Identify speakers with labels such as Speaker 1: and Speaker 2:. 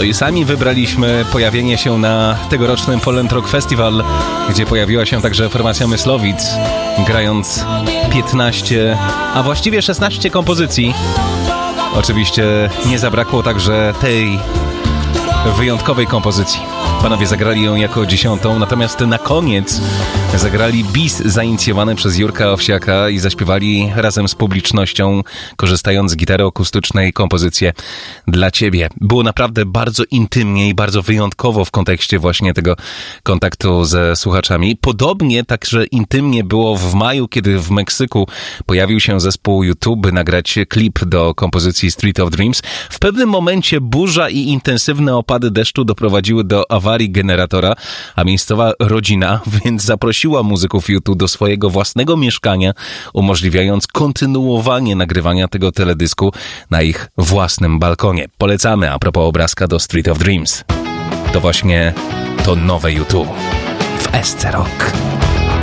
Speaker 1: i sami wybraliśmy pojawienie się na tegorocznym Poland Rock Festival, gdzie pojawiła się także formacja Myslowic, grając 15, a właściwie 16 kompozycji. Oczywiście nie zabrakło także tej wyjątkowej kompozycji. Panowie zagrali ją jako 10, natomiast na koniec zagrali bis zainicjowany przez Jurka Owsiaka i zaśpiewali razem z publicznością, korzystając z gitary akustycznej, kompozycję Dla Ciebie. Było naprawdę bardzo intymnie i bardzo wyjątkowo w kontekście właśnie tego kontaktu ze słuchaczami. Podobnie także intymnie było w maju, kiedy w Meksyku pojawił się zespół YouTube, by nagrać klip do kompozycji Street of Dreams. W pewnym momencie burza i intensywne opady deszczu doprowadziły do awarii generatora, a miejscowa rodzina więc zaprosiła muzyków YouTube do swojego własnego mieszkania, umożliwiając kontynuowanie nagrywania tego teledysku na ich własnym balkonie. Polecamy a propos obrazka do Street of Dreams. To właśnie to nowe YouTube w SC Rock.